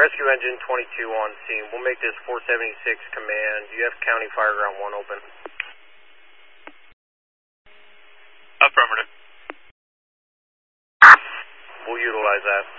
Rescue Engine 22 on scene. We'll make this 476 command. You have County Fireground 1 open. Affirmative. We'll utilize that.